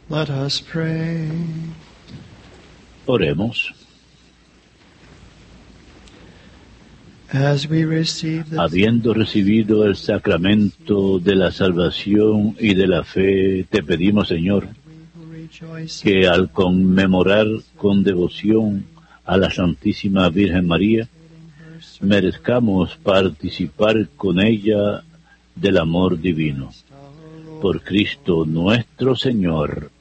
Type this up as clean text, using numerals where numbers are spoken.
Let us pray. Oremos. As we receive the Habiendo recibido el sacramento de la salvación y de la fe, te pedimos, Señor, who rejoice que al conmemorar con devoción a la Santísima Virgen María, merezcamos participar con ella del amor divino. Por Cristo nuestro Señor.